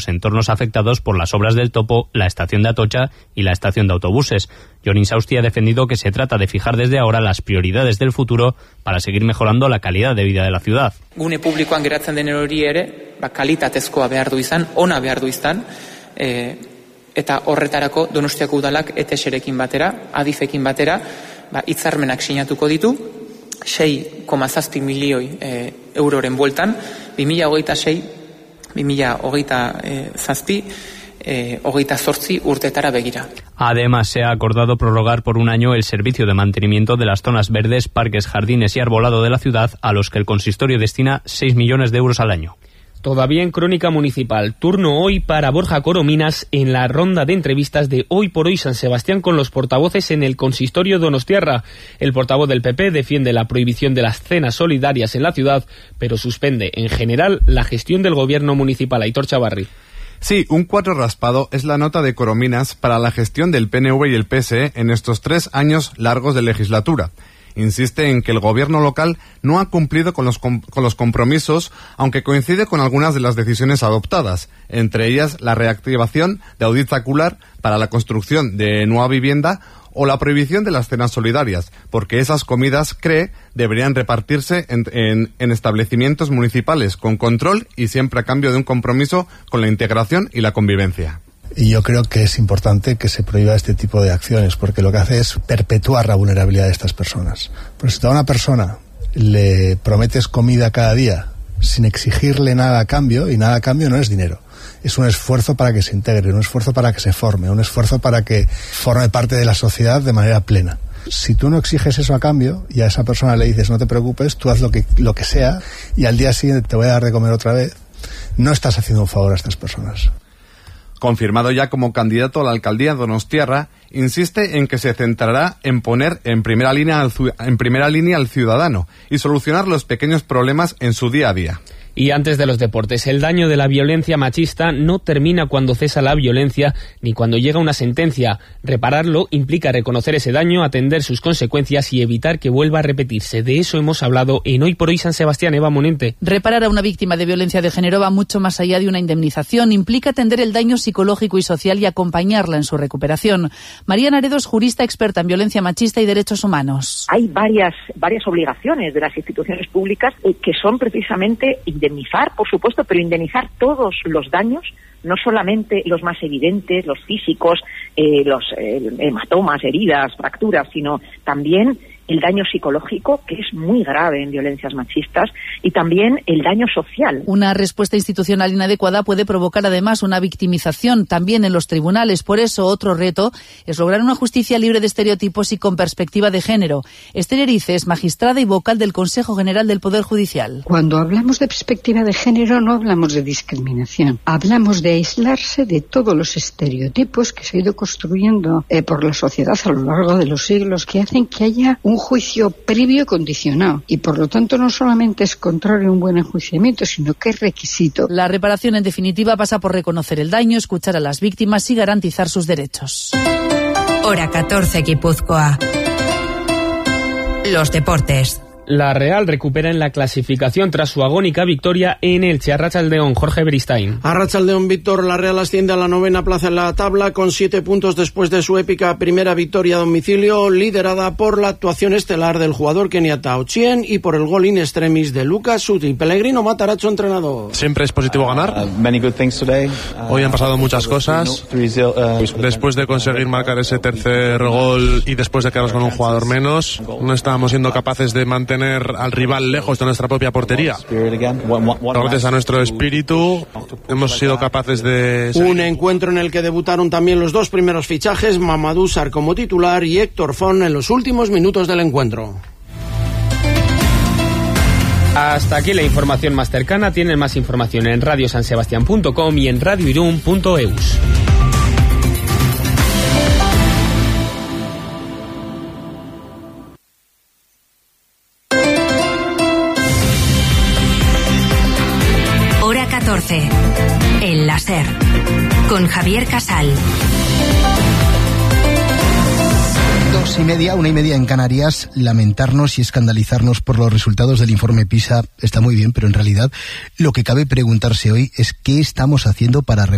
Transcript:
los entornos afectados por las obras del Topo, la estación de Atocha y la estación de autobuses. Jon Insausti ha defendido que se trata de fijar desde ahora las prioridades del futuro para seguir mejorando la calidad de vida de la ciudad. Gune publikoan geratzen den hori ere, kalitatezkoa behar du izan, ona behar du izan, eta horretarako Donostiako udalak ETS-rekin batera, ADIF-ekin batera, hitzarmenak sinatuko ditu, 6,7 milioi euroren bueltan, 2027 urtetara begira. Además, se ha acordado prorrogar por un año el servicio de mantenimiento de las zonas verdes, parques, jardines y arbolado de la ciudad, a los que el consistorio destina 6 millones de euros al año. Todavía en Crónica Municipal, turno hoy para Borja Corominas en la ronda de entrevistas de Hoy por Hoy San Sebastián con los portavoces en el consistorio donostiarra. El portavoz del PP defiende la prohibición de las cenas solidarias en la ciudad, pero suspende en general la gestión del gobierno municipal. Aitor Chavarri. Sí, un 4 raspado es la nota de Corominas para la gestión del PNV y el PSE en estos 3 años largos de legislatura. Insiste en que el gobierno local no ha cumplido con los compromisos, aunque coincide con algunas de las decisiones adoptadas, entre ellas la reactivación de Audit Sacular para la construcción de nueva vivienda o la prohibición de las cenas solidarias, porque esas comidas, cree, deberían repartirse en establecimientos municipales con control y siempre a cambio de un compromiso con la integración y la convivencia. Y yo creo que es importante que se prohíba este tipo de acciones, porque lo que hace es perpetuar la vulnerabilidad de estas personas. Pero si a una persona le prometes comida cada día sin exigirle nada a cambio, y nada a cambio no es dinero, es un esfuerzo para que se integre, un esfuerzo para que se forme, un esfuerzo para que forme parte de la sociedad de manera plena. Si tú no exiges eso a cambio y a esa persona le dices no te preocupes, tú haz lo que sea y al día siguiente te voy a dar de comer otra vez, no estás haciendo un favor a estas personas. Confirmado ya como candidato a la alcaldía donostiarra, insiste en que se centrará en poner en primera línea al ciudadano y solucionar los pequeños problemas en su día a día. Y antes de los deportes, el daño de la violencia machista no termina cuando cesa la violencia ni cuando llega una sentencia. Repararlo implica reconocer ese daño, atender sus consecuencias y evitar que vuelva a repetirse. De eso hemos hablado en Hoy por Hoy San Sebastián. Eva Monente. Reparar a una víctima de violencia de género va mucho más allá de una indemnización. Implica atender el daño psicológico y social y acompañarla en su recuperación. María Naredo es jurista experta en violencia machista y derechos humanos. Hay varias obligaciones de las instituciones públicas que son precisamente indemnizar, por supuesto, pero indemnizar todos los daños, no solamente los más evidentes, los físicos, los hematomas, heridas, fracturas, sino también el daño psicológico, que es muy grave en violencias machistas, y también el daño social. Una respuesta institucional inadecuada puede provocar además una victimización también en los tribunales. Por eso, otro reto es lograr una justicia libre de estereotipos y con perspectiva de género. Esther Erice es magistrada y vocal del Consejo General del Poder Judicial. Cuando hablamos de perspectiva de género no hablamos de discriminación, hablamos de aislarse de todos los estereotipos que se ha ido construyendo por la sociedad a lo largo de los siglos, que hacen que haya un juicio previo condicionado, y por lo tanto no solamente es contrario a un buen enjuiciamiento, sino que es requisito. La reparación, en definitiva, pasa por reconocer el daño, escuchar a las víctimas y garantizar sus derechos. Hora 14, Guipúzcoa. Los deportes. La Real recupera en la clasificación tras su agónica victoria en Elche. Arratsaldeon, Jorge Beristain. Arratsaldeon, Víctor. La Real asciende a la 9ª plaza en la tabla con 7 puntos después de su épica primera victoria a domicilio, liderada por la actuación estelar del jugador keniata Ochieng y por el gol in extremis de Lucas Suti. Pellegrino Matarazzo, entrenador. Siempre es positivo ganar. Hoy han pasado muchas cosas. Después de conseguir marcar ese tercer gol y después de quedarnos con un jugador menos, no estábamos siendo capaces de mantener al rival lejos de nuestra propia portería. Gracias a nuestro espíritu hemos sido capaces de seguir. Un encuentro en el que debutaron también los 2 primeros fichajes, Mamadou Sarr como titular y Héctor Font en los últimos minutos del encuentro. Hasta aquí la información más cercana. Tienen más información en radiosansebastian.com y en radioirun.eus. Hora 14. El láser. Con Javier Casal. 2:30, 1:30 en Canarias. Lamentarnos y escandalizarnos por los resultados del informe PISA está muy bien, pero en realidad lo que cabe preguntarse hoy es qué estamos haciendo para